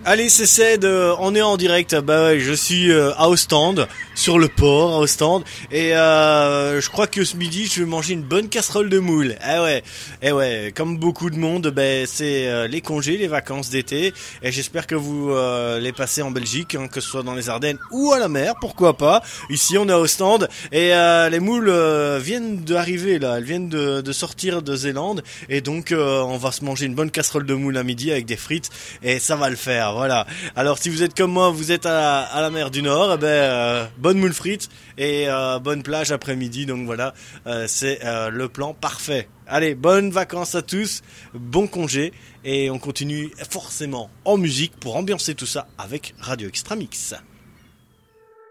Allez, c'est Ced, on est en direct. Bah ouais, je suis à Ostende, sur le port, à Ostende, et je crois que ce midi, je vais manger une bonne casserole de moules. Eh ouais, comme beaucoup de monde, ben c'est les congés, les vacances d'été, et j'espère que vous les passez en Belgique, hein, que ce soit dans les Ardennes ou à la mer, pourquoi pas. Ici, on est à Ostende, et les moules viennent d'arriver là, elles viennent de sortir de Zélande, et donc on va se manger une bonne casserole de moules à midi avec des frites, et ça va le faire. Voilà. Alors si vous êtes comme moi, vous êtes à la mer du Nord, bonne moule frite et bonne plage après-midi. Donc voilà, c'est le plan parfait. Allez, bonnes vacances à tous, bon congé et on continue forcément en musique pour ambiancer tout ça avec Radio Extra Mix.